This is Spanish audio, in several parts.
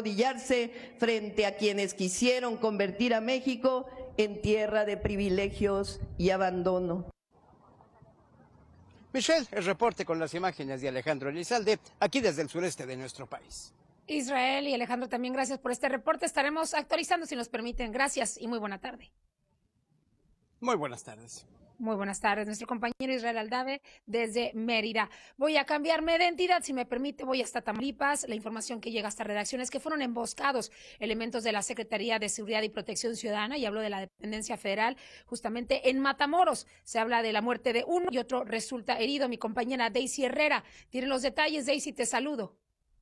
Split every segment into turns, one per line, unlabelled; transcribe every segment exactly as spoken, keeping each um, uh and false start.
arrodillarse frente a quienes quisieron convertir a México en tierra de privilegios y abandono.
Michelle, el reporte con las imágenes de Alejandro Elizalde, aquí desde el sureste de nuestro país.
Israel y Alejandro, también gracias por este reporte. Estaremos actualizando si nos permiten. Gracias y muy buena tarde.
Muy buenas tardes.
Muy buenas tardes, nuestro compañero Israel Aldave desde Mérida. Voy a cambiarme de entidad, si me permite, voy hasta Tamaulipas. La información que llega hasta redacciones que fueron emboscados elementos de la Secretaría de Seguridad y Protección Ciudadana, y hablo de la dependencia federal, justamente en Matamoros. Se habla de la muerte de uno y otro resulta herido. Mi compañera Daisy Herrera tiene los detalles. Daisy, te saludo.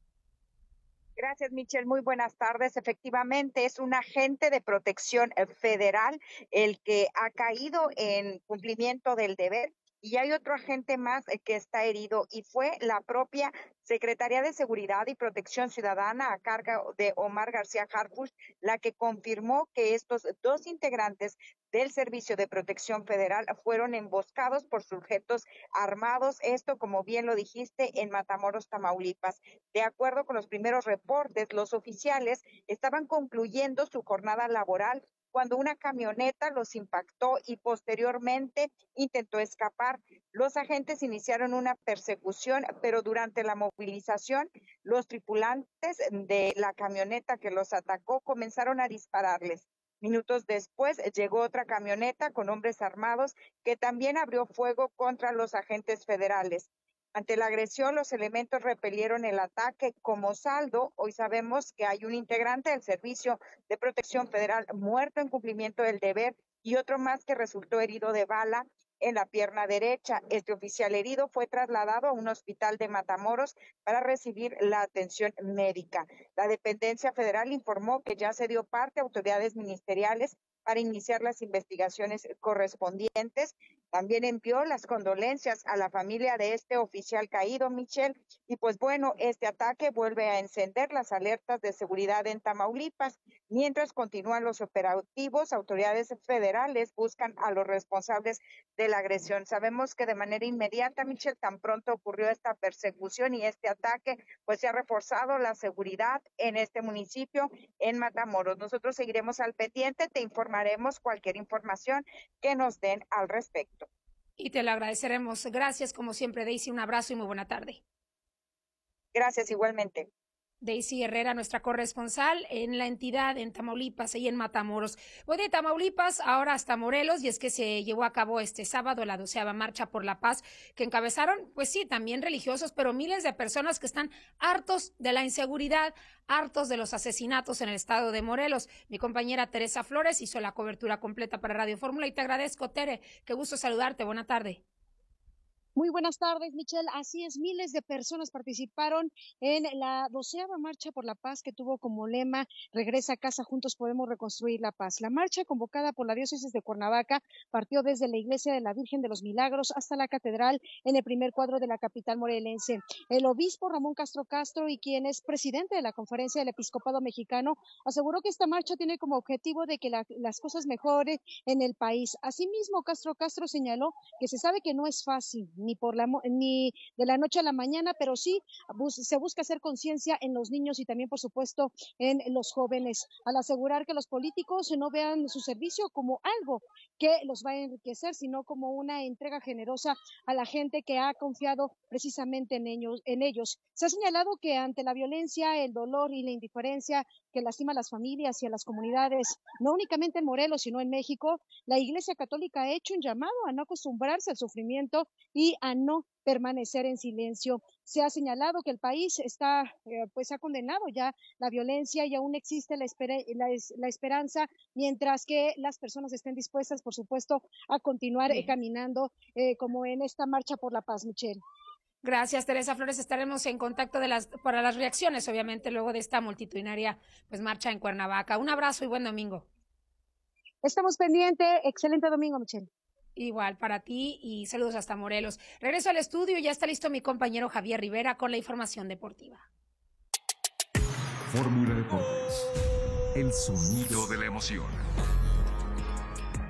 Gracias, Michelle. Muy buenas tardes. Efectivamente, es un agente de protección federal el que ha caído en cumplimiento del deber, y hay otro agente más que está herido, y fue la propia Secretaría de Seguridad y Protección Ciudadana a cargo de Omar García Harfuch la que confirmó que estos dos integrantes del Servicio de Protección Federal fueron emboscados por sujetos armados, esto, como bien lo dijiste, en Matamoros, Tamaulipas. De acuerdo con los primeros reportes, los oficiales estaban concluyendo su jornada laboral cuando una camioneta los impactó y posteriormente intentó escapar. Los agentes iniciaron una persecución, pero durante la movilización, los tripulantes de la camioneta que los atacó comenzaron a dispararles. Minutos después llegó otra camioneta con hombres armados que también abrió fuego contra los agentes federales. Ante la agresión, los elementos repelieron el ataque. Como saldo, hoy sabemos que hay un integrante del Servicio de Protección Federal muerto en cumplimiento del deber y otro más que resultó herido de bala en la pierna derecha. Este oficial herido fue trasladado a un hospital de Matamoros para recibir la atención médica. La dependencia federal informó que ya se dio parte a autoridades ministeriales para iniciar las investigaciones correspondientes. También envió las condolencias a la familia de este oficial caído, Michelle, y pues bueno, este ataque vuelve a encender las alertas de seguridad en Tamaulipas. Mientras continúan los operativos, autoridades federales buscan a los responsables de la agresión. Sabemos que de manera inmediata, Michelle, tan pronto ocurrió esta persecución y este ataque, pues se ha reforzado la seguridad en este municipio, en Matamoros. Nosotros seguiremos al pendiente, te informaremos cualquier información que nos den al respecto.
Y te lo agradeceremos. Gracias, como siempre, Daisy. Un abrazo y muy buena tarde.
Gracias, igualmente.
Daisy Herrera, nuestra corresponsal en la entidad, en Tamaulipas y en Matamoros. Voy de Tamaulipas ahora hasta Morelos, y es que se llevó a cabo este sábado la doceava Marcha por la Paz, que encabezaron, pues sí, también religiosos, pero miles de personas que están hartos de la inseguridad, hartos de los asesinatos en el estado de Morelos. Mi compañera Teresa Flores hizo la cobertura completa para Radio Fórmula, y te agradezco, Tere. Qué gusto saludarte. Buena tarde.
Muy buenas tardes, Michelle. Así es, miles de personas participaron en la doceava Marcha por la Paz, que tuvo como lema "Regresa a casa, juntos podemos reconstruir la paz". La marcha, convocada por la diócesis de Cuernavaca, partió desde la iglesia de la Virgen de los Milagros hasta la catedral en el primer cuadro de la capital morelense. El obispo Ramón Castro Castro, y quien es presidente de la Conferencia del Episcopado Mexicano, aseguró que esta marcha tiene como objetivo de que la, las cosas mejoren en el país. Asimismo, Castro Castro señaló que se sabe que no es fácil, ni por la ni de la noche a la mañana, pero sí bus, se busca hacer conciencia en los niños y también, por supuesto, en los jóvenes, al asegurar que los políticos no vean su servicio como algo que los va a enriquecer, sino como una entrega generosa a la gente que ha confiado precisamente en ellos, en ellos. Se ha señalado que ante la violencia, el dolor y la indiferencia que lastima a las familias y a las comunidades, no únicamente en Morelos, sino en México, la Iglesia Católica ha hecho un llamado a no acostumbrarse al sufrimiento y a no permanecer en silencio. Se ha señalado que el país está, eh, pues ha condenado ya la violencia, y aún existe la, esper la, la esperanza, mientras que las personas estén dispuestas, por supuesto, a continuar eh, caminando eh, como en esta Marcha por la Paz, Michelle.
Gracias, Teresa Flores. Estaremos en contacto de las, para las reacciones, obviamente, luego de esta multitudinaria pues marcha en Cuernavaca. Un abrazo y buen domingo.
Estamos pendientes. Excelente domingo, Michelle.
Igual para ti, y saludos hasta Morelos. Regreso al estudio, ya está listo mi compañero Javier Rivera con la información deportiva.
Fórmula Deportes, el sonido de la emoción.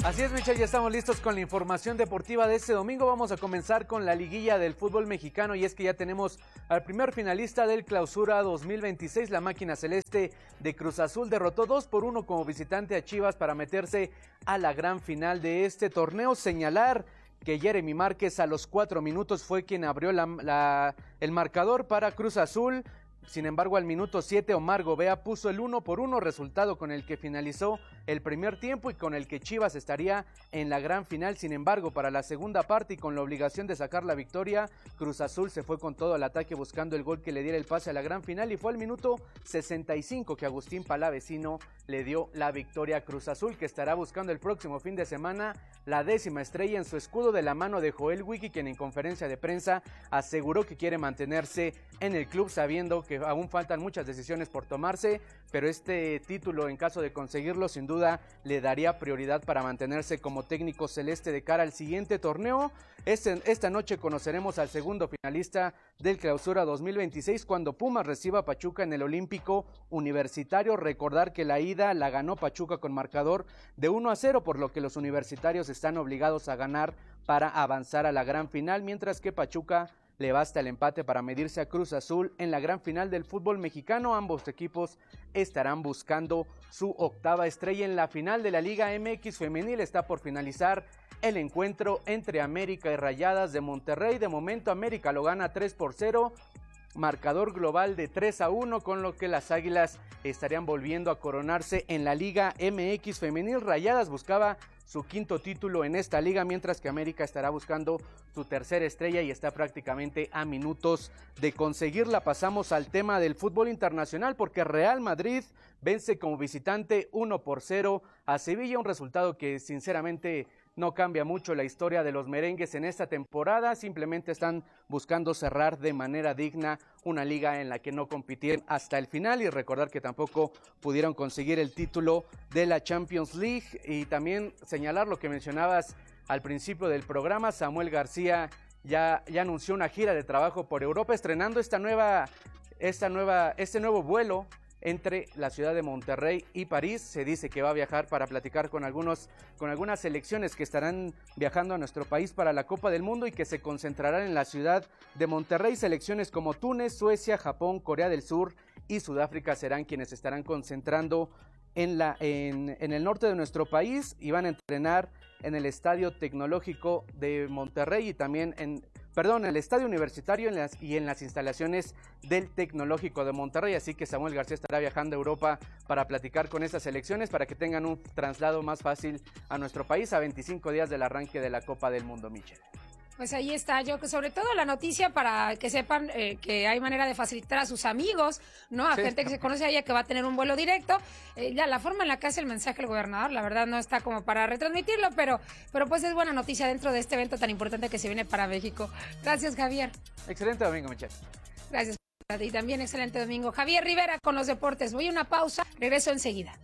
Así es, Michelle, ya estamos listos con la información deportiva de este domingo. Vamos a comenzar con la liguilla del fútbol mexicano y es que ya tenemos al primer finalista del Clausura dos mil veintiséis. La máquina celeste de Cruz Azul derrotó dos por uno como visitante a Chivas para meterse a la gran final de este torneo. Señalar que Jeremy Márquez a los cuatro minutos fue quien abrió la, la, el marcador para Cruz Azul. Sin embargo, al minuto siete, Omar Gobea puso el uno por uno, resultado con el que finalizó el primer tiempo y con el que Chivas estaría en la gran final. Sin embargo, para la segunda parte y con la obligación de sacar la victoria, Cruz Azul se fue con todo al ataque buscando el gol que le diera el pase a la gran final y fue al minuto sesenta y cinco que Agustín Palavecino le dio la victoria a Cruz Azul, que estará buscando el próximo fin de semana la décima estrella en su escudo de la mano de Joel Wiki, quien en conferencia de prensa aseguró que quiere mantenerse en el club sabiendo que aún faltan muchas decisiones por tomarse, pero este título, en caso de conseguirlo, sin duda le daría prioridad para mantenerse como técnico celeste de cara al siguiente torneo. Este, esta noche conoceremos al segundo finalista del Clausura dos mil veintiséis cuando Pumas reciba a Pachuca en el Olímpico Universitario. Recordar que la ida la ganó Pachuca con marcador de uno a cero, por lo que los universitarios están obligados a ganar para avanzar a la gran final, mientras que Pachuca le basta el empate para medirse a Cruz Azul en la gran final del fútbol mexicano. Ambos equipos estarán buscando su octava estrella en la final de la Liga M X femenil. Está por finalizar el encuentro entre América y Rayadas de Monterrey. De momento América lo gana tres por cero. Marcador global de tres a uno, con lo que las Águilas estarían volviendo a coronarse en la Liga M X femenil. Rayadas buscaba su quinto título en esta liga, mientras que América estará buscando su tercera estrella y está prácticamente a minutos de conseguirla. Pasamos al tema del fútbol internacional porque Real Madrid vence como visitante uno por cero a Sevilla, un resultado que sinceramente no cambia mucho la historia de los merengues en esta temporada, simplemente están buscando cerrar de manera digna una liga en la que no compitieron hasta el final y recordar que tampoco pudieron conseguir el título de la Champions League. Y también señalar lo que mencionabas al principio del programa, Samuel García ya, ya anunció una gira de trabajo por Europa, estrenando esta nueva, esta nueva, este nuevo vuelo entre la ciudad de Monterrey y París. Se dice que va a viajar para platicar con algunos, con algunas selecciones que estarán viajando a nuestro país para la Copa del Mundo y que se concentrarán en la ciudad de Monterrey. Selecciones como Túnez, Suecia, Japón, Corea del Sur y Sudáfrica serán quienes estarán concentrando en, la, en, en el norte de nuestro país y van a entrenar en el Estadio Tecnológico de Monterrey y también en Perdón, en el Estadio Universitario en las, y en las instalaciones del Tecnológico de Monterrey, así que Samuel García estará viajando a Europa para platicar con estas selecciones para que tengan un traslado más fácil a nuestro país a veinticinco días del arranque de la Copa del Mundo, Michelle.
Pues ahí está, yo sobre todo la noticia para que sepan eh, que hay manera de facilitar a sus amigos, ¿no? A sí. gente que se conoce a ella que va a tener un vuelo directo. Eh, ya la forma en la que hace el mensaje el gobernador, la verdad no está como para retransmitirlo, pero, pero pues es buena noticia dentro de este evento tan importante que se viene para México. Gracias, Javier.
Excelente domingo, Michelle.
Gracias. Y también excelente domingo. Javier Rivera con los deportes. Voy a una pausa, regreso enseguida.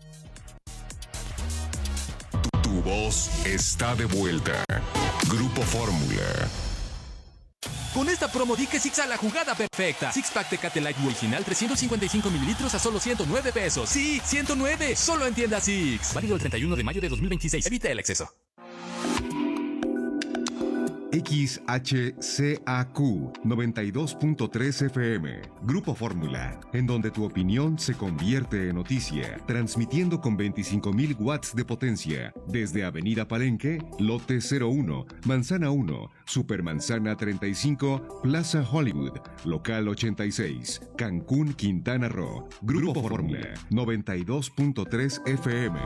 Tu voz está de vuelta. Grupo Fórmula.
Con esta promo di que Six a la jugada perfecta. Six Pack Tecate Light original trescientos cincuenta y cinco mililitros a solo ciento nueve pesos. Sí, ciento nueve. Solo en tienda Six. Válido el treinta y uno de mayo de dos mil veintiséis. Evita el exceso.
X H C A Q noventa y dos punto tres F M, Grupo Fórmula, en donde tu opinión se convierte en noticia, transmitiendo con veinticinco mil watts de potencia, desde Avenida Palenque, Lote cero uno, Manzana uno, Supermanzana treinta y cinco, Plaza Hollywood, Local ochenta y seis, Cancún, Quintana Roo, Grupo Fórmula, noventa y dos punto tres F M.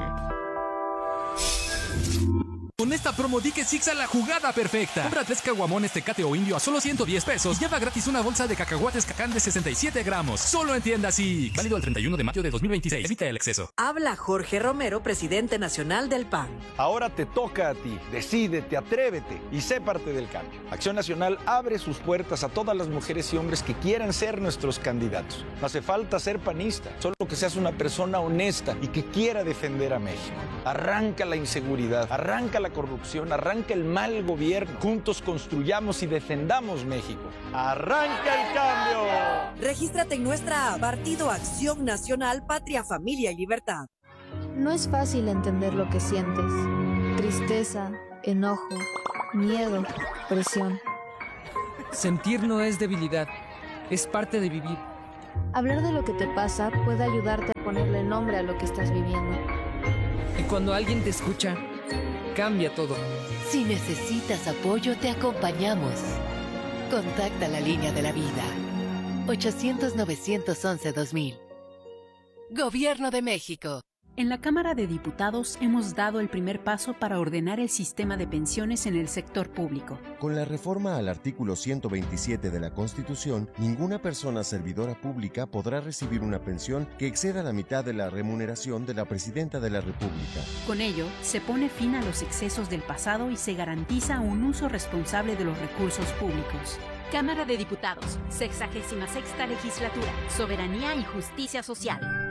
Con esta promo di que Six a la jugada perfecta. Compra tres caguamones Tecate o Indio a solo ciento diez pesos. Lleva gratis una bolsa de cacahuates Cacán de sesenta y siete gramos. Solo en tienda Six. Válido el treinta y uno de mayo de dos mil veintiséis. Evita el exceso.
Habla Jorge Romero, presidente nacional del P A N.
Ahora te toca a ti. Decídete, atrévete y sé parte del cambio. Acción Nacional abre sus puertas a todas las mujeres y hombres que quieran ser nuestros candidatos. No hace falta ser panista, solo que seas una persona honesta y que quiera defender a México. Arranca la inseguridad, arranca la corrupción, arranca el mal gobierno. Juntos construyamos y defendamos México. ¡Arranca el cambio!
Regístrate en nuestra app Partido Acción Nacional, Patria, Familia y Libertad.
No es fácil entender lo que sientes. tristeza, enojo, miedo, presión.
Sentir no es debilidad, es parte de vivir.
Hablar de lo que te pasa puede ayudarte a ponerle nombre a lo que estás viviendo.
Y cuando alguien te escucha, cambia todo.
Si necesitas apoyo, te acompañamos. Contacta la línea de la vida. ochocientos, novecientos once, dos mil. Gobierno de México.
En la Cámara de Diputados hemos dado el primer paso para ordenar el sistema de pensiones en el sector público.
Con la reforma al artículo ciento veintisiete de la Constitución, ninguna persona servidora pública podrá recibir una pensión que exceda la mitad de la remuneración de la Presidenta de la República.
Con ello, se pone fin a los excesos del pasado y se garantiza un uso responsable de los recursos públicos.
Cámara de Diputados, sexagésima sexta legislatura, Soberanía y Justicia Social.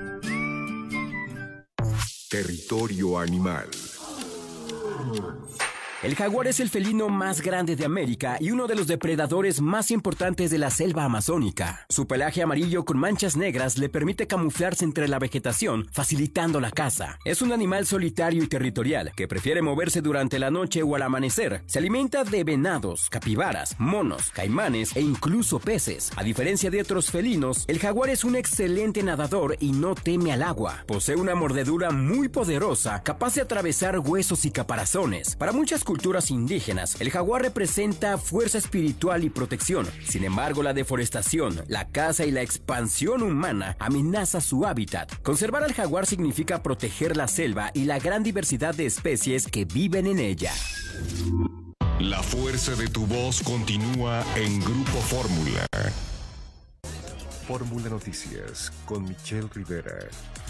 Territorio animal.
El jaguar es el felino más grande de América y uno de los depredadores más importantes de la selva amazónica. Su pelaje amarillo con manchas negras le permite camuflarse entre la vegetación, facilitando la caza. Es un animal solitario y territorial que prefiere moverse durante la noche o al amanecer. Se alimenta de venados, capibaras, monos, caimanes e incluso peces. A diferencia de otros felinos, el jaguar es un excelente nadador y no teme al agua. Posee una mordedura muy poderosa, capaz de atravesar huesos y caparazones. Para muchas culturas indígenas, el jaguar representa fuerza espiritual y protección. Sin embargo, la deforestación, la caza y la expansión humana amenaza su hábitat. Conservar al jaguar significa proteger la selva y la gran diversidad de especies que viven en ella.
La fuerza de tu voz continúa en Grupo Fórmula. Fórmula Noticias con Michelle Rivera.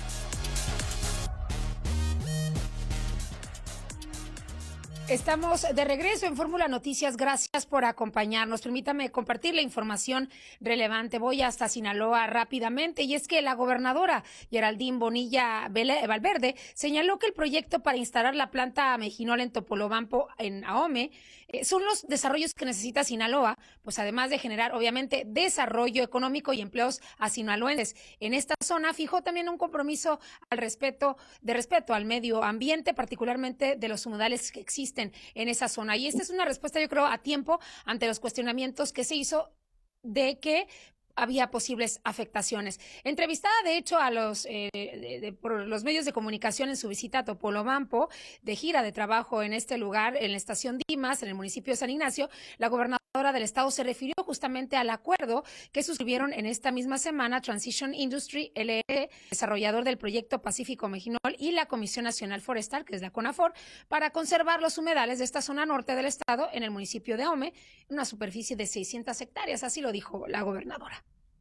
Estamos de regreso en Fórmula Noticias. Gracias por acompañarnos. Permítame compartir la información relevante. Voy hasta Sinaloa rápidamente, y es que la gobernadora Geraldine Bonilla Valverde señaló que el proyecto para instalar la planta Mejinol en Topolobampo, en Ahome, eh, son los desarrollos que necesita Sinaloa, pues además de generar obviamente desarrollo económico y empleos a sinaloenses. En esta zona fijó también un compromiso al respeto, de respeto al medio ambiente, particularmente de los humedales que existen en esa zona. Y esta es una respuesta, yo creo, a tiempo ante los cuestionamientos que se hizo de que había posibles afectaciones. Entrevistada, de hecho, a los, eh, de, de, por los medios de comunicación en su visita a Topolobampo, de gira de trabajo en este lugar, en la estación Dimas, en el municipio de San Ignacio, la gobernadora del estado se refirió justamente al acuerdo que suscribieron en esta misma semana Transition Industry L L C, desarrollador del proyecto Pacífico Mejinol, y la Comisión Nacional Forestal, que es la CONAFOR, para conservar los humedales de esta zona norte del estado en el municipio de Ahome, en una superficie de seiscientas hectáreas, así lo dijo la gobernadora.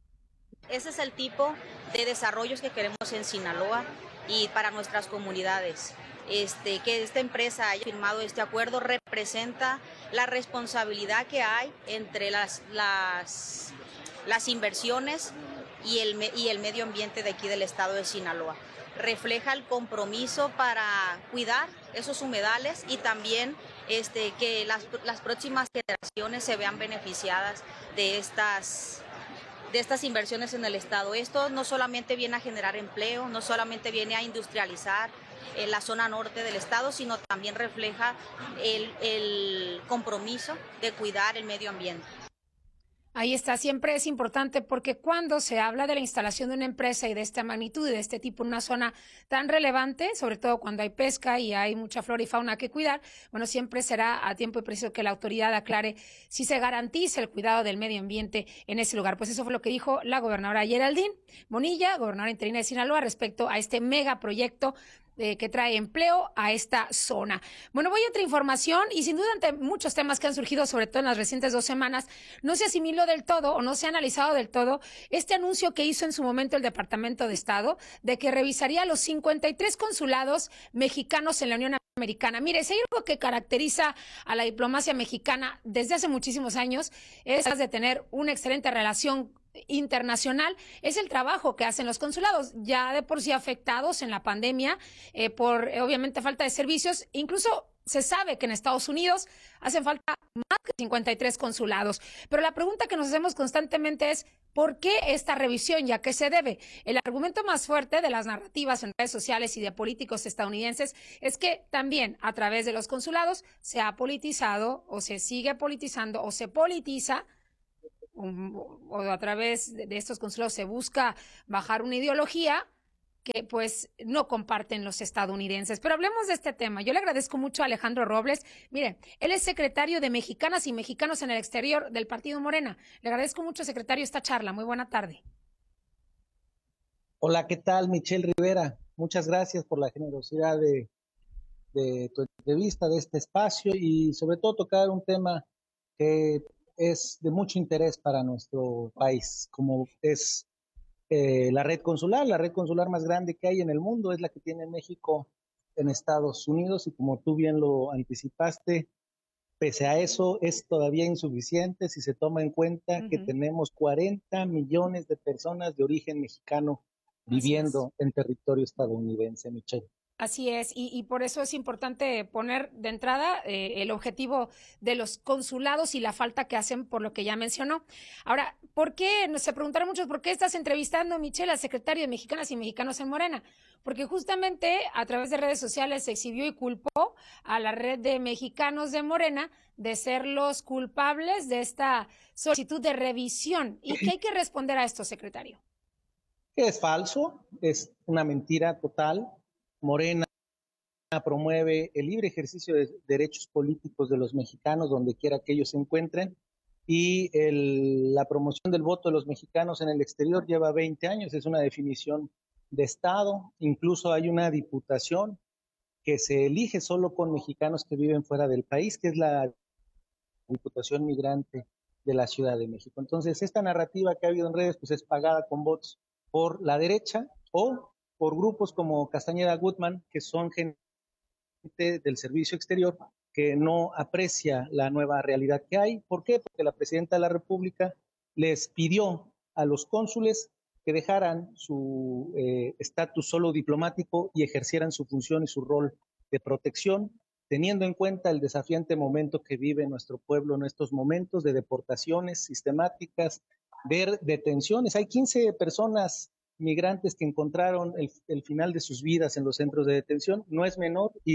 Ese es el tipo de desarrollos que queremos en Sinaloa y para nuestras comunidades. Este, que esta empresa haya firmado este acuerdo representa la responsabilidad que hay entre las, las, las inversiones y el, y el medio ambiente de aquí del estado de Sinaloa. Refleja el compromiso para cuidar esos humedales y también este, que las, las próximas generaciones se vean beneficiadas de estas de estas inversiones en el estado. Esto no solamente viene a generar empleo, no solamente viene a industrializar en la zona norte del estado, sino también refleja el, el compromiso de cuidar el medio ambiente.
Ahí está, siempre es importante porque cuando se habla de la instalación de una empresa y de esta magnitud y de este tipo en una zona tan relevante, sobre todo cuando hay pesca y hay mucha flora y fauna que cuidar, bueno, siempre será a tiempo y preciso que la autoridad aclare si se garantiza el cuidado del medio ambiente en ese lugar. Pues eso fue lo que dijo la gobernadora Geraldine Bonilla, gobernadora interina de Sinaloa, respecto a este megaproyecto Eh, que trae empleo a esta zona. Bueno, voy a otra información y sin duda ante muchos temas que han surgido, sobre todo en las recientes dos semanas, no se asimiló del todo o no se ha analizado del todo este anuncio que hizo en su momento el Departamento de Estado de que revisaría los cincuenta y tres consulados mexicanos en la Unión Americana. Mire, si hay algo que caracteriza a la diplomacia mexicana desde hace muchísimos años es de tener una excelente relación internacional, es el trabajo que hacen los consulados, ya de por sí afectados en la pandemia eh, por eh, obviamente falta de servicios, incluso se sabe que en Estados Unidos hacen falta más que cincuenta y tres consulados. Pero la pregunta que nos hacemos constantemente es, ¿por qué esta revisión y a qué se debe? El argumento más fuerte de las narrativas en redes sociales y de políticos estadounidenses es que también a través de los consulados se ha politizado o se sigue politizando o se politiza, o a través de estos consulados se busca bajar una ideología que pues no comparten los estadounidenses. Pero hablemos de este tema. Yo le agradezco mucho a Alejandro Robles. Mire, él es secretario de Mexicanas y Mexicanos en el Exterior del Partido Morena. Le agradezco mucho, secretario, esta charla. Muy buena tarde.
Hola, ¿qué tal? Michelle Rivera. Muchas gracias por la generosidad de, de tu entrevista, de este espacio y sobre todo tocar un tema que es de mucho interés para nuestro país, como es Eh, la red consular, la red consular más grande que hay en el mundo, es la que tiene México en Estados Unidos y como tú bien lo anticipaste, pese a eso es todavía insuficiente si se toma en cuenta uh-huh. que tenemos cuarenta millones de personas de origen mexicano viviendo en territorio estadounidense, Michelle.
Así es, y, y por eso es importante poner de entrada eh, el objetivo de los consulados y la falta que hacen por lo que ya mencionó. Ahora, ¿por qué? Se preguntaron muchos, ¿por qué estás entrevistando, Michelle, al secretario de Mexicanas y Mexicanos en Morena? Porque justamente a través de redes sociales se exhibió y culpó a la red de mexicanos de Morena de ser los culpables de esta solicitud de revisión. ¿Y qué hay que responder a esto, secretario?
Es falso, es una mentira total. Morena promueve el libre ejercicio de derechos políticos de los mexicanos donde quiera que ellos se encuentren y el, la promoción del voto de los mexicanos en el exterior lleva veinte años, es una definición de Estado, incluso hay una diputación que se elige solo con mexicanos que viven fuera del país, que es la Diputación Migrante de la Ciudad de México. Entonces, esta narrativa que ha habido en redes pues es pagada con votos por la derecha o por grupos como Castañeda Gutman, que son gente del servicio exterior, que no aprecia la nueva realidad que hay. ¿Por qué? Porque la presidenta de la República les pidió a los cónsules que dejaran su estatus eh, solo diplomático y ejercieran su función y su rol de protección, teniendo en cuenta el desafiante momento que vive nuestro pueblo en estos momentos de deportaciones sistemáticas, de detenciones. Hay quince personas migrantes que encontraron el, el final de sus vidas en los centros de detención, no es menor y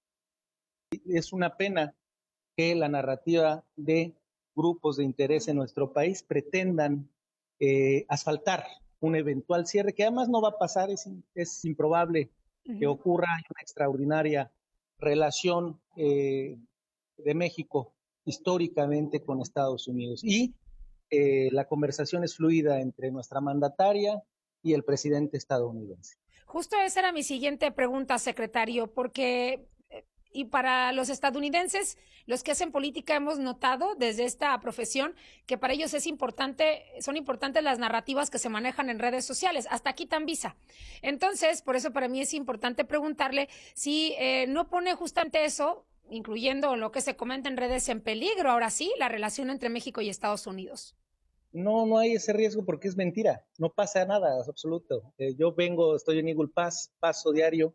es una pena que la narrativa de grupos de interés en nuestro país pretendan eh, asfaltar un eventual cierre, que además no va a pasar, es, es improbable uh-huh. que ocurra una extraordinaria relación eh, de México históricamente con Estados Unidos. Y eh, la conversación es fluida entre nuestra mandataria y el presidente estadounidense.
Justo esa era mi siguiente pregunta, secretario, porque y para los estadounidenses, los que hacen política, hemos notado desde esta profesión que para ellos es importante, son importantes las narrativas que se manejan en redes sociales, hasta aquí tan visa. Entonces, por eso para mí es importante preguntarle si eh, no pone justamente eso, incluyendo lo que se comenta en redes, en peligro, ahora sí, la relación entre México y Estados Unidos.
No, no hay ese riesgo porque es mentira, no pasa nada, es absoluto. Eh, yo vengo, estoy en Eagle Pass, paso diario,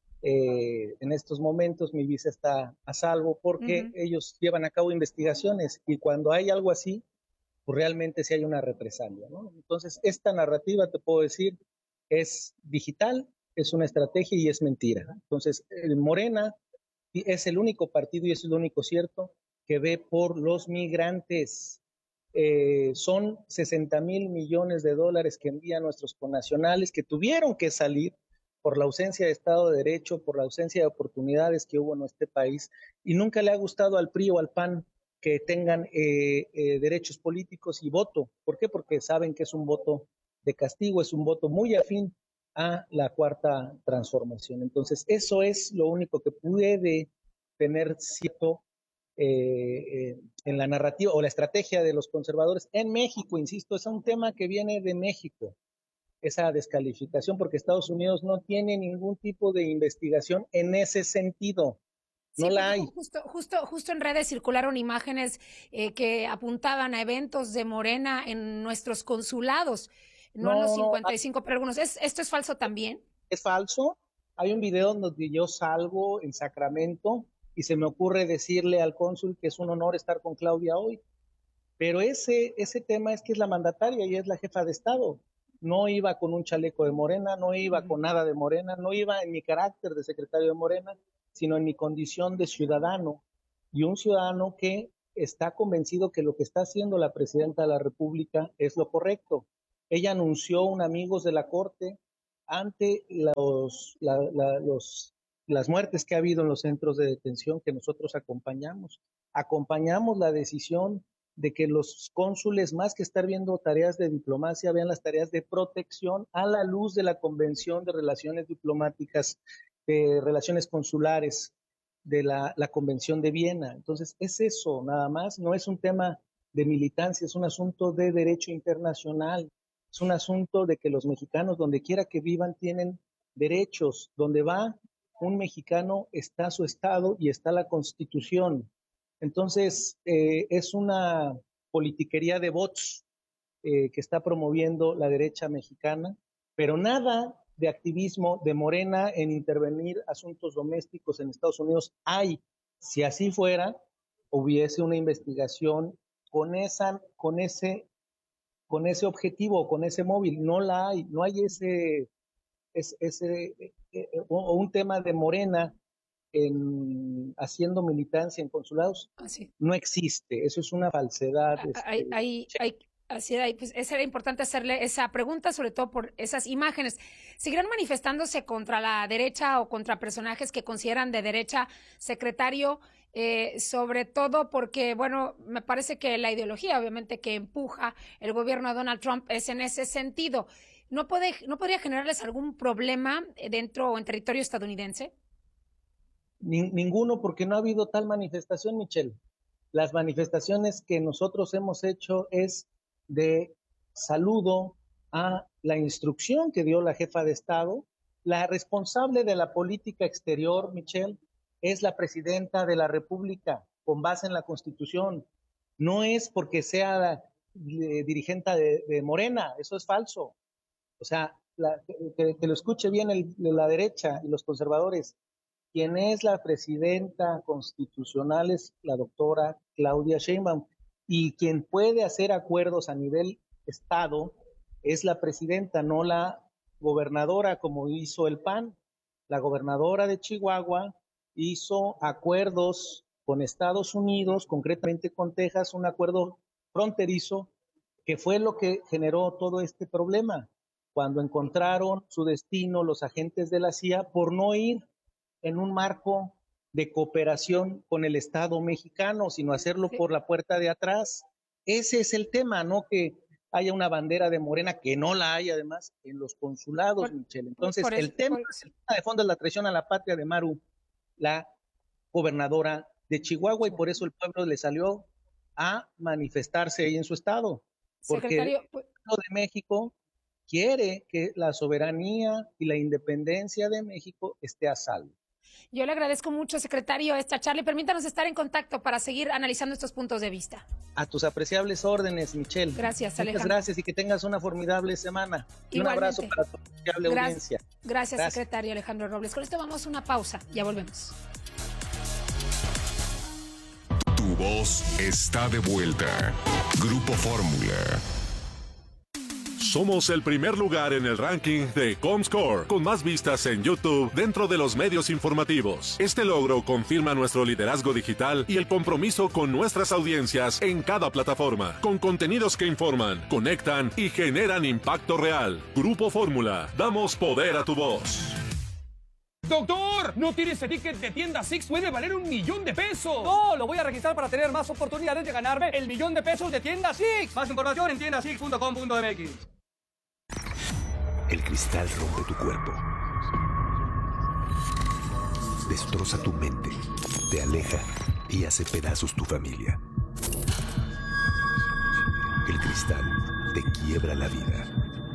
eh, en estos momentos mi visa está a salvo porque uh-huh. ellos llevan a cabo investigaciones y cuando hay algo así, pues realmente sí hay una represalia, ¿no? Entonces, esta narrativa, te puedo decir, es digital, es una estrategia y es mentira. Entonces, el Morena es el único partido y es el único cierto que ve por los migrantes. Eh, son sesenta mil millones de dólares que envían nuestros connacionales que tuvieron que salir por la ausencia de Estado de Derecho, por la ausencia de oportunidades que hubo en este país, y nunca le ha gustado al P R I o al P A N que tengan eh, eh, derechos políticos y voto. ¿Por qué? Porque saben que es un voto de castigo, es un voto muy afín a la Cuarta Transformación. Entonces, eso es lo único que puede tener cierto Eh, eh, en la narrativa o la estrategia de los conservadores en México, insisto, es un tema que viene de México, esa descalificación, porque Estados Unidos no tiene ningún tipo de investigación en ese sentido, no
sí,
la hay.
Justo, justo, justo en redes circularon imágenes eh, que apuntaban a eventos de Morena en nuestros consulados, no, no en los cincuenta y cinco, no, pero algunos. ¿Es, ¿Esto es falso también?
Es falso, hay un video donde yo salgo en Sacramento y se me ocurre decirle al cónsul que es un honor estar con Claudia hoy. Pero ese, ese tema es que es la mandataria y es la jefa de Estado. No iba con un chaleco de Morena, no iba con nada de Morena, no iba en mi carácter de secretario de Morena, sino en mi condición de ciudadano, y un ciudadano que está convencido que lo que está haciendo la presidenta de la República es lo correcto. Ella anunció un amigos de la Corte ante los, la, la, los, las muertes que ha habido en los centros de detención que nosotros acompañamos. Acompañamos la decisión de que los cónsules, más que estar viendo tareas de diplomacia, vean las tareas de protección a la luz de la Convención de Relaciones Diplomáticas, de Relaciones Consulares, de la, la Convención de Viena. Entonces, es eso, nada más, no es un tema de militancia, es un asunto de derecho internacional, es un asunto de que los mexicanos, donde quiera que vivan, tienen derechos. Donde va un mexicano está su Estado y está la Constitución. Entonces, eh, es una politiquería de bots eh, que está promoviendo la derecha mexicana, pero nada de activismo de Morena en intervenir asuntos domésticos en Estados Unidos hay. Si así fuera, hubiese una investigación con esa, con ese, con ese objetivo, con ese móvil. No la hay, no hay ese, ese, ese eh, o un tema de Morena en haciendo militancia en consulados.
Ah, sí.
No existe, eso es una falsedad.
Hay,
este,
hay, hay, así era, pues era importante hacerle esa pregunta, sobre todo por esas imágenes. ¿Seguirán manifestándose contra la derecha o contra personajes que consideran de derecha, secretario? Eh, sobre todo porque, bueno, me parece que la ideología, obviamente, que empuja el gobierno de Donald Trump es en ese sentido. ¿No puede, no podría generarles algún problema dentro o en territorio estadounidense?
Ni, ninguno, porque no ha habido tal manifestación, Michelle. Las manifestaciones que nosotros hemos hecho es de saludo a la instrucción que dio la jefa de Estado. La responsable de la política exterior, Michelle, es la presidenta de la República, con base en la Constitución. No es porque sea eh, dirigente de, de Morena, eso es falso. O sea, la, que, que lo escuche bien el, la derecha y los conservadores. Quien es la presidenta constitucional es la doctora Claudia Sheinbaum, y quien puede hacer acuerdos a nivel Estado es la presidenta, no la gobernadora, como hizo el P A N. La gobernadora de Chihuahua hizo acuerdos con Estados Unidos, concretamente con Texas, un acuerdo fronterizo, que fue lo que generó todo este problema, cuando encontraron su destino los agentes de la C I A por no ir en un marco de cooperación con el Estado mexicano, sino hacerlo por la puerta de atrás. Ese es el tema, no que haya una bandera de Morena, que no la hay además en los consulados, por, Michelle. Entonces, por el, tema, por... el tema de fondo es la traición a la patria de Maru, la gobernadora de Chihuahua, y por eso el pueblo le salió a manifestarse ahí en su estado. Porque Secretario, el pueblo de México quiere que la soberanía y la independencia de México esté a salvo.
Yo le agradezco mucho, secretario, esta charla, y permítanos estar en contacto para seguir analizando estos puntos de vista.
A tus apreciables órdenes, Michelle.
Gracias, Alejandro.
Muchas gracias y que tengas una formidable semana. Y un abrazo para tu apreciable
gracias,
audiencia.
Gracias, gracias, secretario Alejandro Robles. Con esto vamos a una pausa, ya volvemos.
Tu voz está de vuelta. Grupo Fórmula.
Somos el primer lugar en el ranking de Comscore, con más vistas en YouTube dentro de los medios informativos. Este logro confirma nuestro liderazgo digital y el compromiso con nuestras audiencias en cada plataforma, con contenidos que informan, conectan y generan impacto real. Grupo Fórmula, damos poder a tu voz.
¡Doctor! ¿No tiene ese ticket de tienda Six? ¡Puede valer un millón de pesos!
¡No! Lo voy a registrar para tener más oportunidades de ganarme el millón de pesos de tienda Six. Más información en tienda six punto com punto m x.
El cristal rompe tu cuerpo. Destroza tu mente, te aleja y hace pedazos tu familia. El cristal te quiebra la vida.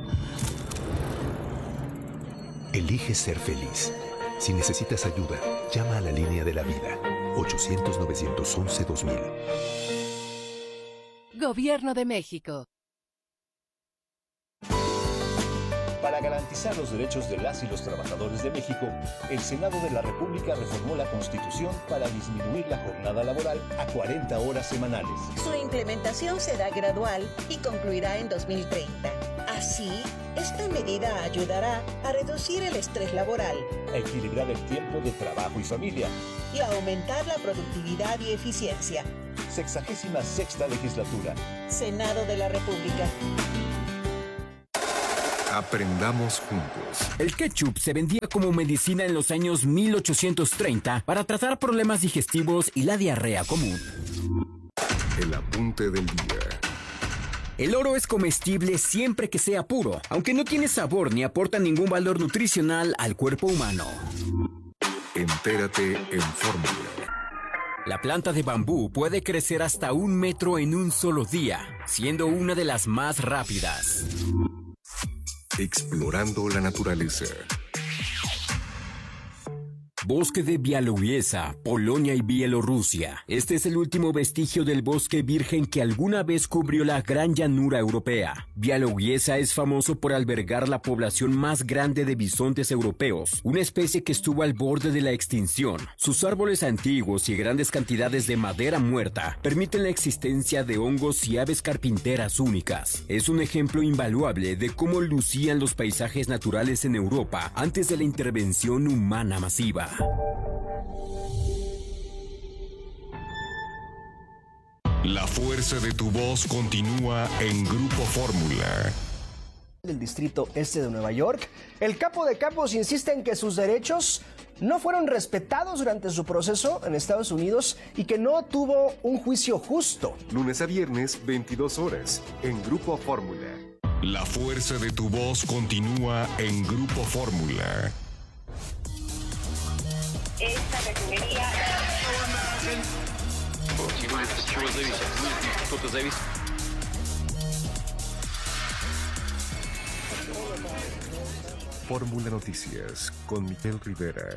Elige ser feliz. Si necesitas ayuda, llama a la línea de la vida. ochocientos, novecientos once, dos mil.
Gobierno de México.
Para
Para garantizar los derechos de las y los trabajadores de México, el Senado de la República reformó la Constitución para disminuir la jornada laboral a cuarenta horas semanales.
Su implementación será gradual y concluirá en dos mil treinta. Así, esta medida ayudará a reducir el estrés laboral,
a equilibrar el tiempo de trabajo y familia
y a aumentar la productividad y eficiencia.
Sexagésima sexta legislatura.
Senado de la República.
Aprendamos juntos.
El ketchup se vendía como medicina en los años mil ochocientos treinta para tratar problemas digestivos y la diarrea común.
El apunte del día.
El oro es comestible siempre que sea puro, aunque no tiene sabor ni aporta ningún valor nutricional al cuerpo humano.
Entérate en Fórmula.
La planta de bambú puede crecer hasta un metro en un solo día, siendo una de las más rápidas.
Explorando la naturaleza.
Bosque de Białowieża, Polonia y Bielorrusia. Este es el último vestigio del bosque virgen que alguna vez cubrió la gran llanura europea. Białowieża es famoso por albergar la población más grande de bisontes europeos, una especie que estuvo al borde de la extinción. Sus árboles antiguos y grandes cantidades de madera muerta permiten la existencia de hongos y aves carpinteras únicas. Es un ejemplo invaluable de cómo lucían los paisajes naturales en Europa antes de la intervención humana masiva.
La fuerza de tu voz continúa en Grupo Fórmula.
Del Distrito Este de Nueva York, el capo de capos insiste en que sus derechos no fueron respetados durante su proceso en Estados Unidos y que no tuvo un juicio justo.
Lunes a viernes, veintidós horas, en Grupo Fórmula. La fuerza de tu voz continúa en Grupo Fórmula.
Esta refinería...
Fórmula Noticias con Miguel Rivera.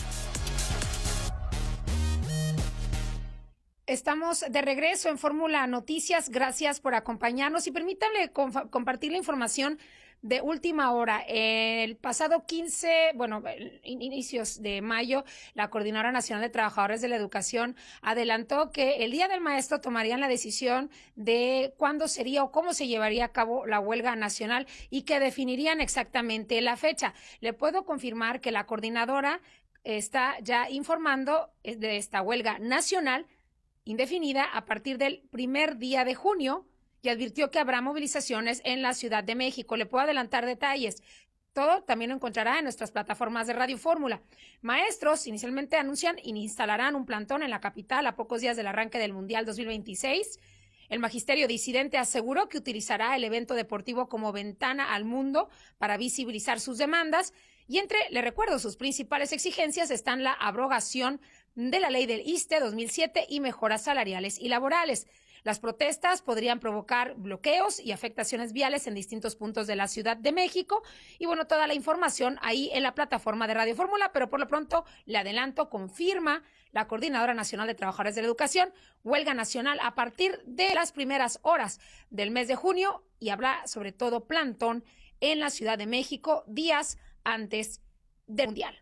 Estamos de regreso en Fórmula Noticias. Gracias por acompañarnos y permítanme compartir la información de última hora. El pasado quince, bueno, inicios de mayo, la Coordinadora Nacional de Trabajadores de la Educación adelantó que el Día del Maestro tomarían la decisión de cuándo sería o cómo se llevaría a cabo la huelga nacional y que definirían exactamente la fecha. Le puedo confirmar que la coordinadora está ya informando de esta huelga nacional indefinida a partir del primer día de junio, y advirtió que habrá movilizaciones en la Ciudad de México. Le puedo adelantar detalles. Todo también lo encontrará en nuestras plataformas de Radio Fórmula. Maestros inicialmente anuncian y instalarán un plantón en la capital a pocos días del arranque del Mundial dos mil veintiséis. El magisterio disidente aseguró que utilizará el evento deportivo como ventana al mundo para visibilizar sus demandas. Y entre, le recuerdo, sus principales exigencias están la abrogación de la ley del ISSSTE dos mil siete y mejoras salariales y laborales. Las protestas podrían provocar bloqueos y afectaciones viales en distintos puntos de la Ciudad de México. Y bueno, toda la información ahí en la plataforma de Radio Fórmula, pero por lo pronto le adelanto, confirma la Coordinadora Nacional de Trabajadores de la Educación, huelga nacional a partir de las primeras horas del mes de junio y habrá sobre todo plantón en la Ciudad de México días antes del Mundial.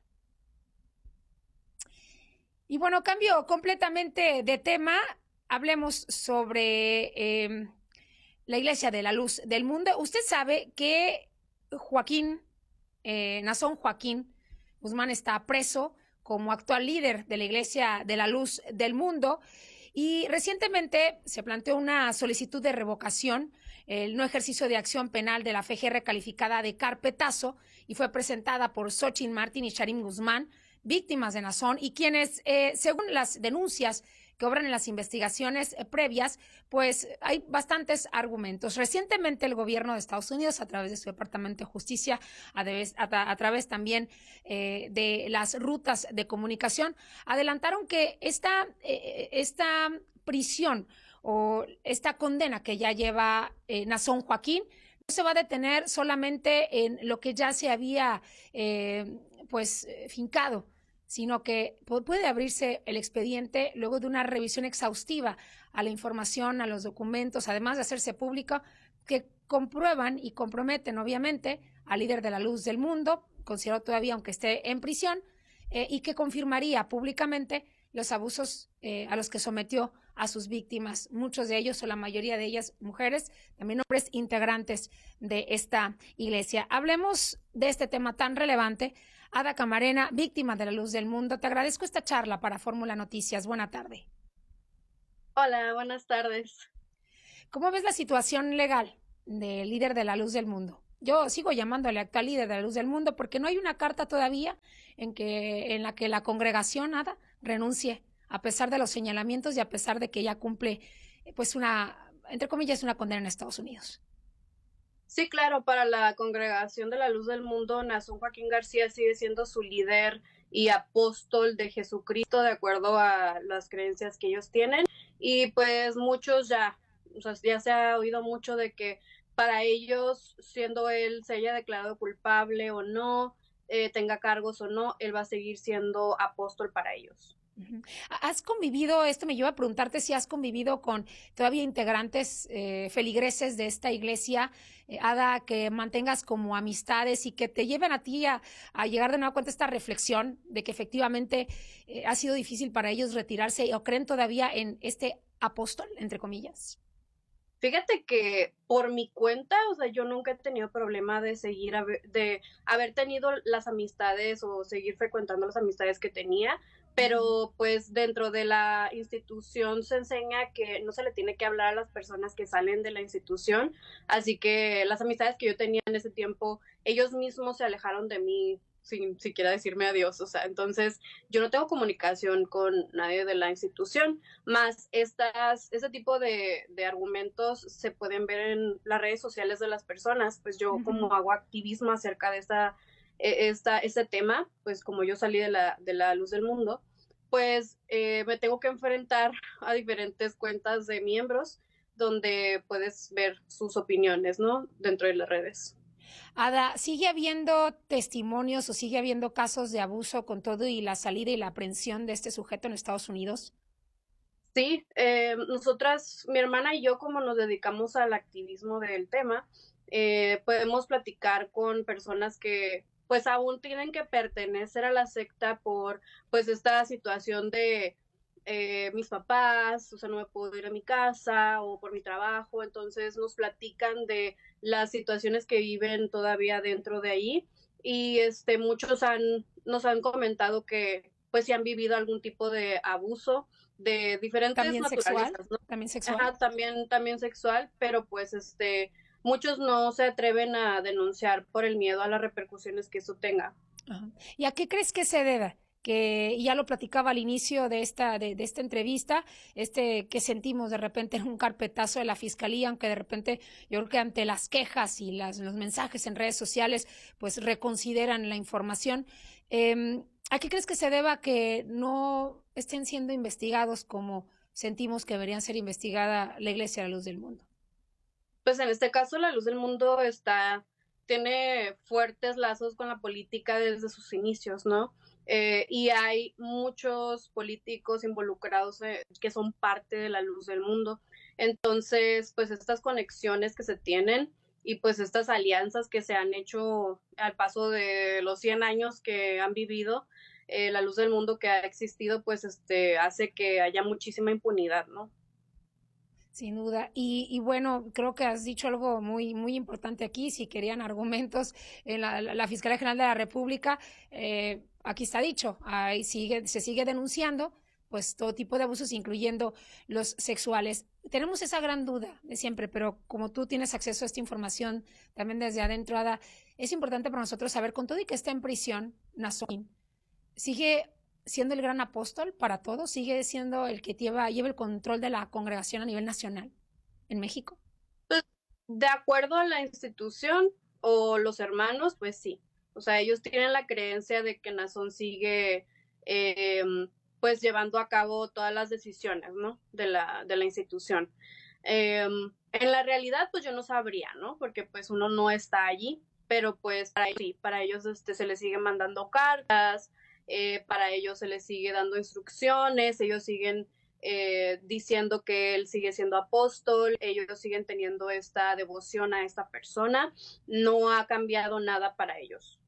Y bueno, cambio completamente de tema. Hablemos sobre eh, la Iglesia de la Luz del Mundo. Usted sabe que Joaquín, eh, Nazón Joaquín Guzmán está preso como actual líder de la Iglesia de la Luz del Mundo y recientemente se planteó una solicitud de revocación, el no ejercicio de acción penal de la F G R calificada de carpetazo y fue presentada por Xochitl Martín y Charim Guzmán, víctimas de Nazón y quienes, eh, según las denuncias que obran en las investigaciones previas, pues hay bastantes argumentos. Recientemente el gobierno de Estados Unidos, a través de su Departamento de Justicia, a, través, a, a través también eh, de las rutas de comunicación, adelantaron que esta, eh, esta prisión o esta condena que ya lleva eh, Nazón Joaquín no se va a detener solamente en lo que ya se había eh, pues fincado, sino que puede abrirse el expediente luego de una revisión exhaustiva a la información, a los documentos, además de hacerse pública, que comprueban y comprometen, obviamente, al líder de la Luz del Mundo, considerado todavía aunque esté en prisión, eh, y que confirmaría públicamente los abusos eh, a los que sometió a sus víctimas, muchos de ellos o la mayoría de ellas mujeres, también hombres integrantes de esta iglesia. Hablemos de este tema tan relevante. Ada Camarena, víctima de la Luz del Mundo, te agradezco esta charla para Fórmula Noticias. Buena tarde.
Hola, buenas tardes.
¿Cómo ves la situación legal del líder de la Luz del Mundo? Yo sigo llamándole actual líder de la Luz del Mundo porque no hay una carta todavía en, que, en la que la congregación, Ada, renuncie, a pesar de los señalamientos y a pesar de que ya cumple, pues una, entre comillas, una condena en Estados Unidos.
Sí, claro, para la Congregación de la Luz del Mundo, Nazón Joaquín García sigue siendo su líder y apóstol de Jesucristo, de acuerdo a las creencias que ellos tienen. Y pues muchos ya, o sea, ya se ha oído mucho de que para ellos, siendo él, se haya declarado culpable o no, eh, tenga cargos o no, él va a seguir siendo apóstol para ellos.
¿Has convivido, esto me lleva a preguntarte si has convivido con todavía integrantes eh, feligreses de esta iglesia, eh, Ada, que mantengas como amistades y que te lleven a ti a, a llegar de nueva cuenta a esta reflexión de que efectivamente eh, ha sido difícil para ellos retirarse o creen todavía en este apóstol, entre comillas?
Fíjate que por mi cuenta, o sea, yo nunca he tenido problema de seguir, de haber tenido las amistades o seguir frecuentando las amistades que tenía, pero pues dentro de la institución se enseña que no se le tiene que hablar a las personas que salen de la institución, así que las amistades que yo tenía en ese tiempo, ellos mismos se alejaron de mí sin siquiera decirme adiós, o sea, entonces yo no tengo comunicación con nadie de la institución, más estas, este tipo de, de argumentos se pueden ver en las redes sociales de las personas, pues yo uh-huh. como hago activismo acerca de esta, esta, este tema, pues como yo salí de la, de la Luz del Mundo, pues eh, me tengo que enfrentar a diferentes cuentas de miembros donde puedes ver sus opiniones, ¿no? Dentro de las redes.
Ada, ¿sigue habiendo testimonios o sigue habiendo casos de abuso con todo y la salida y la aprehensión de este sujeto en Estados Unidos?
Sí, eh, nosotras, mi hermana y yo, como nos dedicamos al activismo del tema, eh, podemos platicar con personas que pues aún tienen que pertenecer a la secta por pues esta situación de eh, mis papás, o sea, no me puedo ir a mi casa o por mi trabajo, entonces nos platican de las situaciones que viven todavía dentro de ahí y este muchos han nos han comentado que pues si han vivido algún tipo de abuso de diferentes
también sexual,
¿no?
también sexual,
Ajá, también también sexual, pero pues este muchos no se atreven a denunciar por el miedo a las repercusiones que eso tenga.
Ajá. ¿Y a qué crees que se debe? Que ya lo platicaba al inicio de esta, de, de esta entrevista, este que sentimos de repente en un carpetazo de la fiscalía, aunque de repente yo creo que ante las quejas y las, los mensajes en redes sociales, pues reconsideran la información. Eh, ¿A qué crees que se deba que no estén siendo investigados como sentimos que deberían ser investigada la Iglesia de la Luz del Mundo?
Pues en este caso la Luz del Mundo está, tiene fuertes lazos con la política desde sus inicios, ¿no? Eh, y hay muchos políticos involucrados eh, que son parte de la Luz del Mundo. Entonces, pues estas conexiones que se tienen y pues estas alianzas que se han hecho al paso de los cien años que han vivido, eh, la Luz del Mundo que ha existido, pues este hace que haya muchísima impunidad, ¿no?
Sin duda. Y, y bueno, creo que has dicho algo muy, muy importante aquí. Si querían argumentos en la, la, la Fiscalía General de la República, eh, aquí está dicho, ahí sigue, se sigue denunciando pues todo tipo de abusos, incluyendo los sexuales. Tenemos esa gran duda de siempre, pero como tú tienes acceso a esta información también desde adentro, Ada, es importante para nosotros saber, con todo y que está en prisión, Nazón, ¿sigue siendo el gran apóstol para todos? ¿Sigue siendo el que lleva, lleva el control de la congregación a nivel nacional en México?
Pues, de acuerdo a la institución o los hermanos, pues sí. O sea, ellos tienen la creencia de que Nazón sigue eh, pues llevando a cabo todas las decisiones, ¿no? De la, de la institución. Eh, en la realidad, pues yo no sabría, ¿no? Porque pues uno no está allí, pero pues para, sí, para ellos este, se les sigue mandando cartas, eh, para ellos se les sigue dando instrucciones, ellos siguen eh, diciendo que él sigue siendo apóstol, ellos siguen teniendo esta devoción a esta persona, no ha cambiado nada para ellos.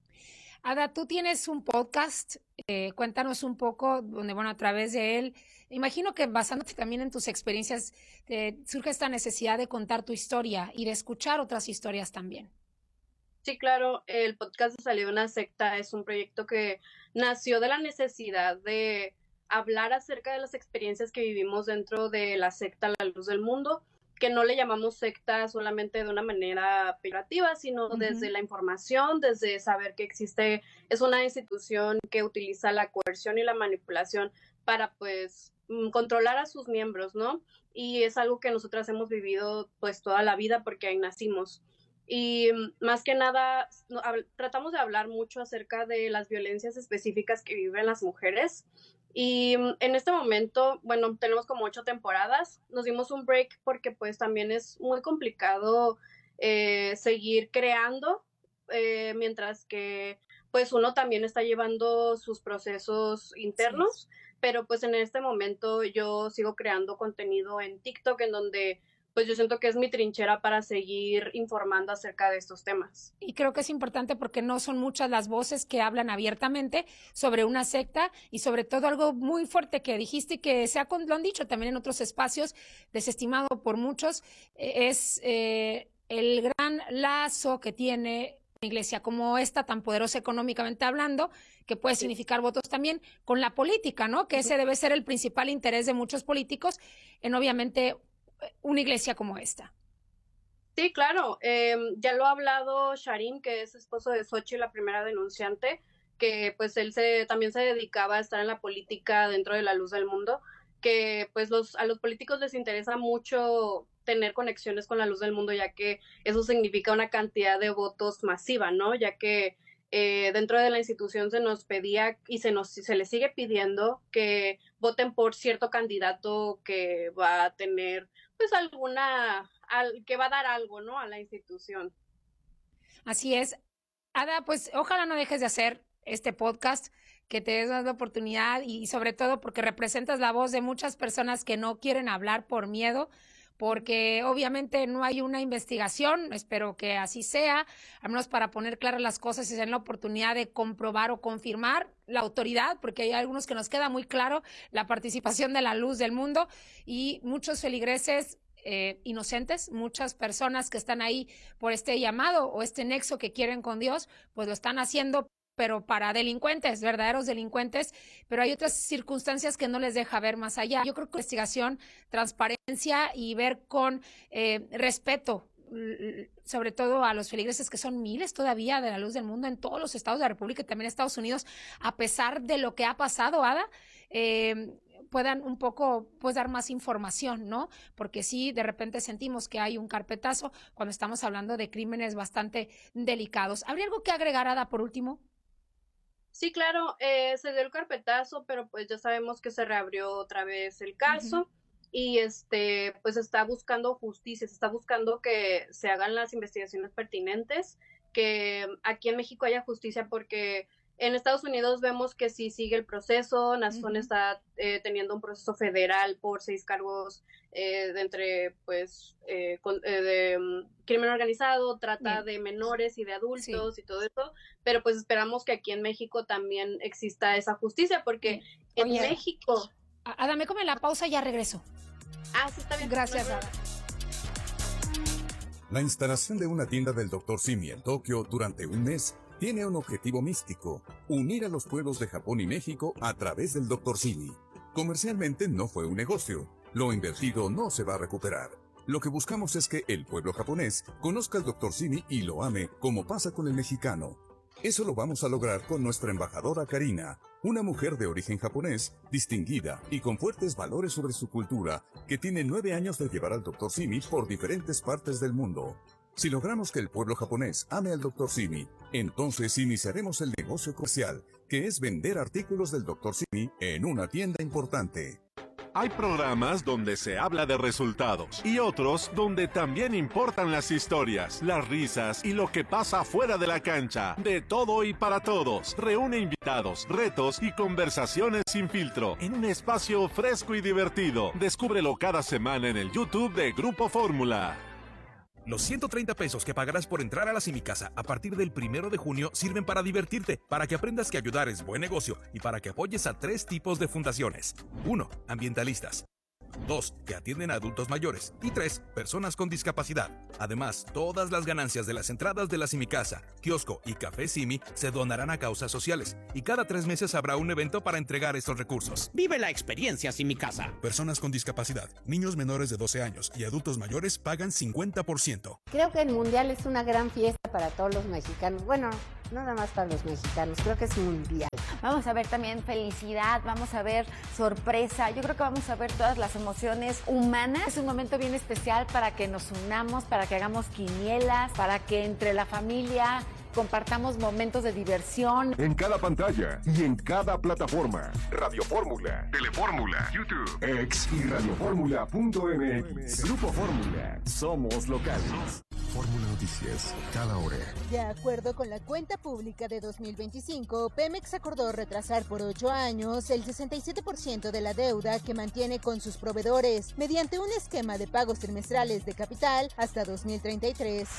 Ada, tú tienes un podcast, eh, cuéntanos un poco, donde, bueno, a través de él, imagino que basándote también en tus experiencias, eh, surge esta necesidad de contar tu historia y de escuchar otras historias también.
Sí, claro, el podcast de Salida de una secta es un proyecto que nació de la necesidad de hablar acerca de las experiencias que vivimos dentro de la secta La Luz del Mundo, que no le llamamos secta solamente de una manera peyorativa, sino uh-huh. desde la información, desde saber que existe, es una institución que utiliza la coerción y la manipulación para, pues, controlar a sus miembros, ¿no? Y es algo que nosotras hemos vivido, pues, toda la vida porque ahí nacimos. Y más que nada, no, hab- tratamos de hablar mucho acerca de las violencias específicas que viven las mujeres. Y en este momento, bueno, tenemos como ocho temporadas, nos dimos un break porque pues también es muy complicado eh, seguir creando, eh, mientras que pues uno también está llevando sus procesos internos, sí. Pero pues en este momento yo sigo creando contenido en TikTok en donde pues yo siento que es mi trinchera para seguir informando acerca de estos temas.
Y creo que es importante porque no son muchas las voces que hablan abiertamente sobre una secta y sobre todo algo muy fuerte que dijiste y que se ha, lo han dicho también en otros espacios, desestimado por muchos, eh, es eh, el gran lazo que tiene una iglesia como esta, tan poderosa económicamente hablando, que puede sí. significar votos también, con la política, ¿no? Que uh-huh. ese debe ser el principal interés de muchos políticos en, obviamente, una iglesia como esta.
Sí, claro. Eh, ya lo ha hablado Sharim, que es esposo de Xochitl, la primera denunciante, que pues él se también se dedicaba a estar en la política dentro de La Luz del Mundo, que pues los a los políticos les interesa mucho tener conexiones con La Luz del Mundo, ya que eso significa una cantidad de votos masiva, ¿no? Ya que eh, dentro de la institución se nos pedía y se nos se les sigue pidiendo que voten por cierto candidato que va a tener pues alguna, al, que va a dar algo, ¿no? A la institución.
Así es. Ada, pues ojalá no dejes de hacer este podcast, que te des la oportunidad y sobre todo porque representas la voz de muchas personas que no quieren hablar por miedo, porque obviamente no hay una investigación, espero que así sea, al menos para poner claras las cosas y tener la oportunidad de comprobar o confirmar la autoridad, porque hay algunos que nos queda muy claro la participación de La Luz del Mundo y muchos feligreses eh, inocentes, muchas personas que están ahí por este llamado o este nexo que quieren con Dios, pues lo están haciendo pero para delincuentes, verdaderos delincuentes, pero hay otras circunstancias que no les deja ver más allá. Yo creo que investigación, transparencia y ver con eh, respeto, sobre todo a los feligreses, que son miles todavía de La Luz del Mundo en todos los estados de la República y también en Estados Unidos, a pesar de lo que ha pasado, Ada, eh, puedan un poco pues dar más información, ¿no? Porque sí, de repente sentimos que hay un carpetazo cuando estamos hablando de crímenes bastante delicados. ¿Habría algo que agregar, Ada, por último?
Sí, claro, eh, se dio el carpetazo, pero pues ya sabemos que se reabrió otra vez el caso. Uh-huh. Y este, pues está buscando justicia, se está buscando que se hagan las investigaciones pertinentes, que aquí en México haya justicia, porque en Estados Unidos vemos que sí sigue el proceso. Nazón uh-huh. está eh, teniendo un proceso federal por seis cargos eh, de entre, pues, eh, con, eh, de um, crimen organizado, trata Bien. de menores y de adultos sí. y todo eso, pero pues esperamos que aquí en México también exista esa justicia, porque Oye, en México...
Ada, me come la pausa y ya regreso.
Ah, sí, está bien.
Gracias, Ada.
La instalación de una tienda del doctor Simi en Tokio durante un mes tiene un objetivo místico: unir a los pueblos de Japón y México a través del doctor Simi. Comercialmente no fue un negocio. Lo invertido no se va a recuperar. Lo que buscamos es que el pueblo japonés conozca al doctor Simi y lo ame, como pasa con el mexicano. Eso lo vamos a lograr con nuestra embajadora Karina, una mujer de origen japonés, distinguida y con fuertes valores sobre su cultura, que tiene nueve años de llevar al doctor Simi por diferentes partes del mundo. Si logramos que el pueblo japonés ame al doctor Simi, entonces iniciaremos el negocio comercial, que es vender artículos del doctor Simi en una tienda importante.
Hay programas donde se habla de resultados y otros donde también importan las historias, las risas y lo que pasa fuera de la cancha. De todo y para todos. Reúne invitados, retos y conversaciones sin filtro en un espacio fresco y divertido. Descúbrelo cada semana en el YouTube de Grupo Fórmula.
Los ciento treinta pesos que pagarás por entrar a la Simicasa a partir del primero de junio sirven para divertirte, para que aprendas que ayudar es buen negocio y para que apoyes a tres tipos de fundaciones. uno. Ambientalistas. dos. Que atienden a adultos mayores. Y tres. Personas con discapacidad. Además, todas las ganancias de las entradas de la Simicasa, kiosco y Café Simi se donarán a causas sociales. Y cada tres meses habrá un evento para entregar estos recursos.
Vive la experiencia Simicasa.
Personas con discapacidad, niños menores de doce años y adultos mayores pagan cincuenta por ciento.
Creo que el Mundial es una gran fiesta para todos los mexicanos. Bueno, no nada más para los mexicanos, creo que es mundial.
Vamos a ver también felicidad, vamos a ver sorpresa. Yo creo que vamos a ver todas las emociones humanas. Es un momento bien especial para que nos unamos, para que hagamos quinielas, para que entre la familia compartamos momentos de diversión.
En cada pantalla y en cada plataforma. Radio Fórmula, Telefórmula, YouTube, X y radioformula punto m x. Grupo Fórmula. Somos locales. Fórmula Noticias, cada hora.
De acuerdo con la cuenta pública de dos mil veinticinco, Pemex acordó retrasar por ocho años el sesenta y siete por ciento de la deuda que mantiene con sus proveedores mediante un esquema de pagos trimestrales de capital hasta dos mil treinta y tres.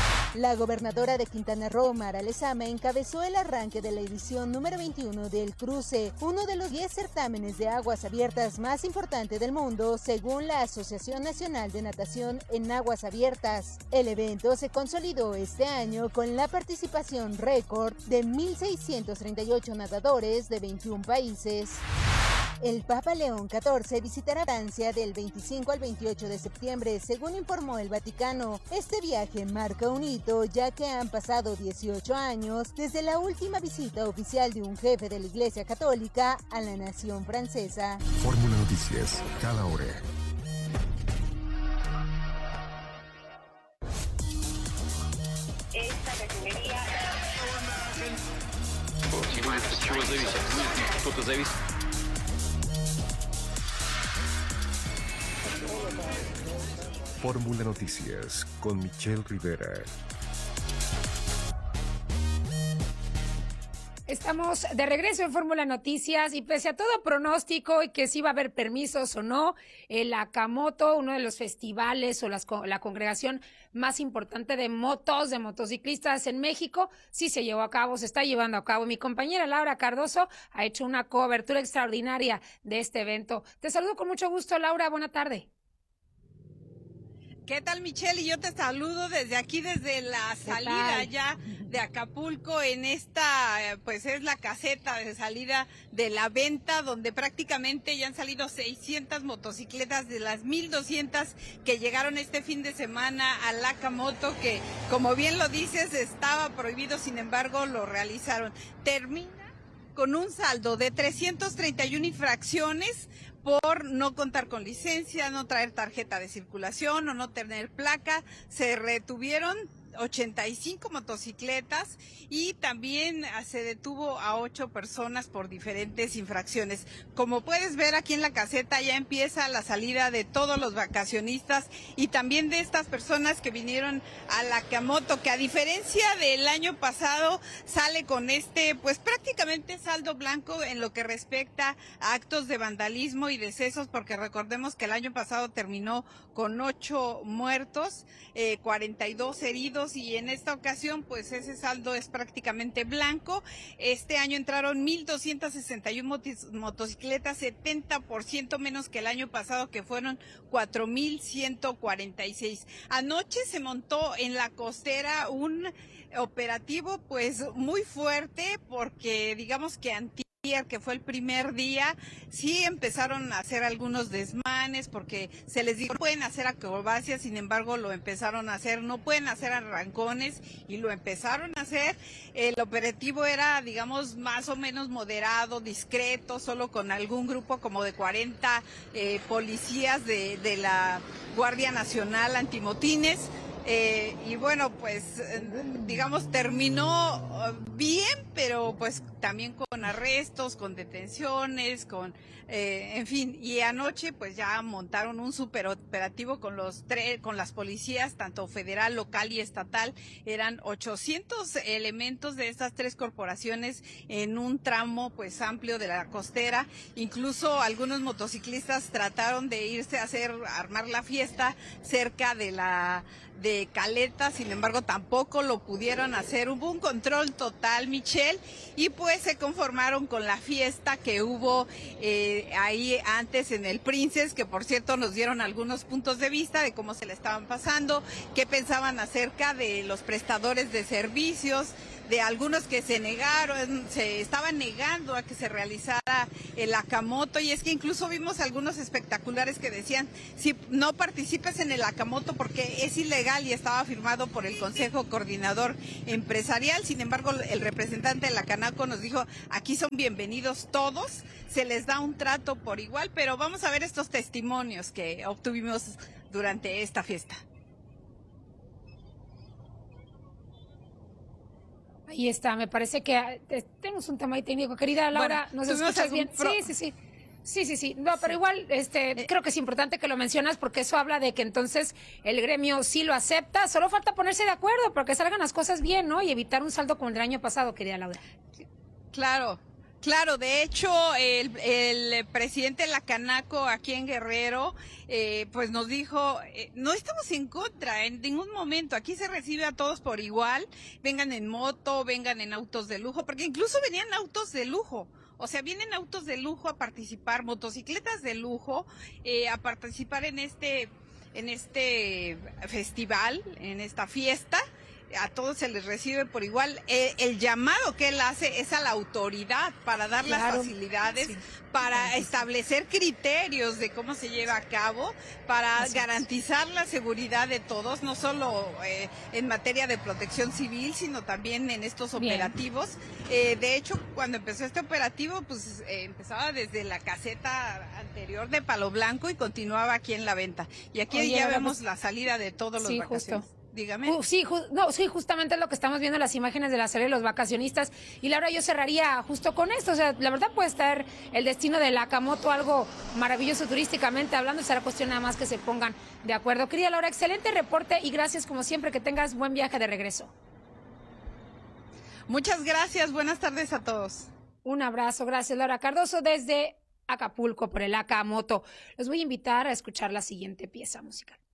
La gobernadora de Quintana Roo, Mara Lezama, encabezó el arranque de la edición número veintiuno del Cruce, uno de los diez certámenes de aguas abiertas más importante del mundo, según la Asociación Nacional de Natación en Aguas Abiertas. El evento se consolidó este año con la participación récord de mil seiscientos treinta y ocho nadadores de veintiún países. El Papa León catorce visitará Francia del veinticinco al veintiocho de septiembre, según informó el Vaticano. Este viaje marca un hito, ya que han pasado dieciocho años desde la última visita oficial de un jefe de la Iglesia Católica a la nación francesa.
Fórmula Noticias, cada hora.
Esta refinería...
Fórmula Noticias con Michelle Rivera.
Estamos de regreso en Fórmula Noticias y pese a todo pronóstico y que si va a haber permisos o no, el Akamoto, uno de los festivales o las, la congregación más importante de motos, de motociclistas en México, sí se llevó a cabo, se está llevando a cabo. Mi compañera Laura Cardoso ha hecho una cobertura extraordinaria de este evento. Te saludo con mucho gusto, Laura, buena tarde.
¿Qué tal, Michelle? Y yo te saludo desde aquí, desde la salida ya de Acapulco, en esta, pues es la caseta de salida de la venta, donde prácticamente ya han salido seiscientas motocicletas de las mil doscientas que llegaron este fin de semana al Akamoto, que como bien lo dices, estaba prohibido, sin embargo lo realizaron. Termina con un saldo de trescientas treinta y una infracciones por no contar con licencia, no traer tarjeta de circulación o no tener placa. Se retuvieron ochenta y cinco motocicletas y también se detuvo a ocho personas por diferentes infracciones. Como puedes ver aquí en la caseta ya empieza la salida de todos los vacacionistas y también de estas personas que vinieron a la Akamoto, que a diferencia del año pasado sale con este pues prácticamente saldo blanco en lo que respecta a actos de vandalismo y decesos, porque recordemos que el año pasado terminó con ocho muertos, eh, cuarenta y dos heridos, y en esta ocasión pues ese saldo es prácticamente blanco. Este año entraron mil doscientas sesenta y una motocicletas, setenta por ciento menos que el año pasado, que fueron cuatro mil ciento cuarenta y seis. Anoche se montó en la costera un operativo pues muy fuerte, porque digamos que anti que fue el primer día, sí empezaron a hacer algunos desmanes, porque se les dijo, no pueden hacer acrobacias, sin embargo lo empezaron a hacer, no pueden hacer arrancones, y lo empezaron a hacer. El operativo era, digamos, más o menos moderado, discreto, solo con algún grupo como de cuarenta eh, policías de, de la Guardia Nacional Antimotines. Eh, y bueno, pues digamos terminó bien, pero pues también con con arrestos, con detenciones, con, eh, en fin, y anoche pues ya montaron un superoperativo con los tres, con las policías, tanto federal, local y estatal. Eran ochocientos elementos de estas tres corporaciones en un tramo pues amplio de la costera. Incluso algunos motociclistas trataron de irse a hacer, a armar la fiesta cerca de la de Caleta, sin embargo tampoco lo pudieron hacer. Hubo un control total, Michelle, y pues se conformaron con la fiesta que hubo eh, ahí antes en el Princess, que por cierto nos dieron algunos puntos de vista de cómo se le estaban pasando, qué pensaban acerca de los prestadores de servicios, de algunos que se negaron, se estaban negando a que se realizara el Akamoto, y es que incluso vimos algunos espectaculares que decían, si no participes en el Akamoto porque es ilegal y estaba firmado por el Consejo Coordinador Empresarial. Sin embargo, el representante de la Canaco nos dijo, aquí son bienvenidos todos, se les da un trato por igual, pero vamos a ver estos testimonios que obtuvimos durante esta fiesta.
Ahí está, me parece que eh, tenemos un tema ahí técnico. Querida Laura,
Bueno,
¿nos escuchas bien?
Pro...
Sí, sí, sí. Sí, sí, sí. No, pero igual, este, eh, creo que es importante que lo mencionas porque eso habla de que entonces el gremio sí lo acepta. Solo falta ponerse de acuerdo porque salgan las cosas bien, ¿no? Y evitar un saldo como el del año pasado, querida Laura.
Claro. Claro, de hecho, el, el presidente de la Canaco aquí en Guerrero, eh, pues nos dijo, eh, no estamos en contra en ningún momento, aquí se recibe a todos por igual, vengan en moto, vengan en autos de lujo, porque incluso venían autos de lujo. O sea, vienen autos de lujo a participar, motocicletas de lujo, eh, a participar en este, en este festival, en esta fiesta. A todos se les recibe por igual. Eh, el llamado que él hace es a la autoridad para dar claro, las facilidades, sí, para sí, establecer criterios de cómo se lleva a cabo, para Así garantizar es. la seguridad de todos, no solo eh, en materia de protección civil, sino también en estos operativos. Eh, de hecho, cuando empezó este operativo, pues eh, empezaba desde la caseta anterior de Palo Blanco y continuaba aquí en La Venta. Y aquí Oye, ya vemos pues, la salida de todos los sí, vacaciones. Justo. Dígame.
Uh, sí, ju no, sí, justamente es lo que estamos viendo en las imágenes de la serie de los vacacionistas. Y Laura, yo cerraría justo con esto. O sea, la verdad puede estar el destino del Akamoto algo maravilloso turísticamente hablando. Será cuestión nada más que se pongan de acuerdo. Querida Laura, excelente reporte y gracias como siempre. Que tengas buen viaje de regreso.
Muchas gracias. Buenas tardes a todos.
Un abrazo. Gracias, Laura Cardoso, desde Acapulco por el Akamoto. Los voy a invitar a escuchar la siguiente pieza musical.